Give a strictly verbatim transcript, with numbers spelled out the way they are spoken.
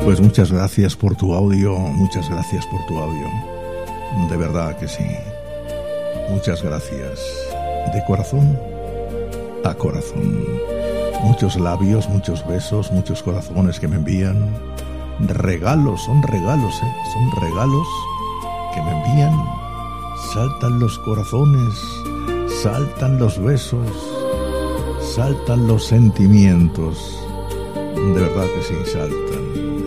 Pues muchas gracias por tu audio, muchas gracias por tu audio. De verdad que sí. Muchas gracias. De corazón a corazón. Muchos labios, muchos besos, muchos corazones que me envían. Regalos, son regalos, ¿eh? Son regalos que me envían. Saltan los corazones, saltan los besos, saltan los sentimientos. De verdad que sí, saltan.